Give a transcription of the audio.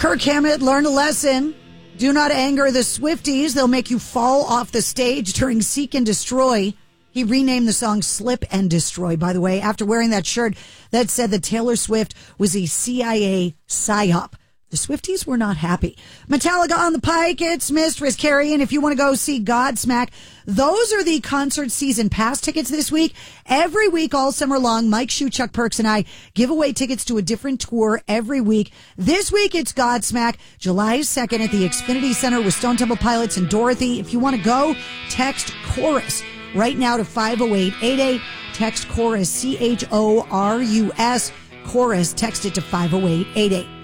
Kirk Hammett learned a lesson. Do not anger the Swifties. They'll make you fall off the stage during Seek and Destroy. He renamed the song Slip and Destroy, by the way, after wearing that shirt that said that Taylor Swift was a CIA psyop. The Swifties were not happy. Metallica on the pike. It's Mistress Carrie. And if you want to go see Godsmack, those are the concert season pass tickets this week. Every week, all summer long, Mike Shue, Chuck Perks, and I give away tickets to a different tour every week. This week, it's Godsmack, July 2nd at the Xfinity Center with Stone Temple Pilots and Dorothy. If you want to go, text CHORUS right now to 50888. Text CHORUS, CHORUS, CHORUS. Text it to 50888.